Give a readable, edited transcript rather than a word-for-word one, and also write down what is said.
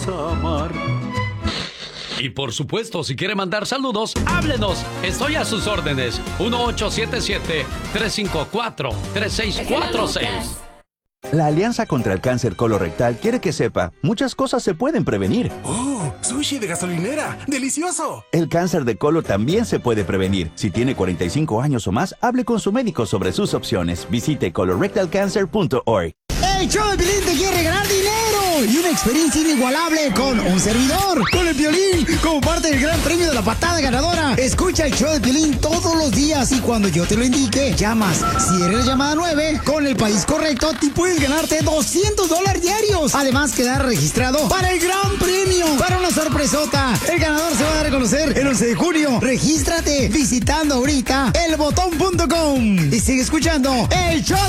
amar. Y por supuesto, si quiere mandar saludos, háblenos. Estoy a sus órdenes. 1877-354-3646. La Alianza contra el Cáncer Colorectal quiere que sepa, muchas cosas se pueden prevenir. ¡Oh! ¡Sushi de gasolinera! ¡Delicioso! El cáncer de colon también se puede prevenir. Si tiene 45 años o más, hable con su médico sobre sus opciones. Visite colorectalcancer.org. El show de Piolín te quiere regalar dinero y una experiencia inigualable con un servidor, con el Piolín, como parte del gran premio de la patada ganadora. Escucha el show de Piolín todos los días y cuando yo te lo indique, llamas. Si eres llamada 9, con el país correcto, te puedes ganarte $200 diarios. Además, quedar registrado para el gran premio, para una sorpresota. El ganador se va a dar a conocer el 11 de junio. Regístrate visitando ahorita elbotón.com y sigue escuchando el show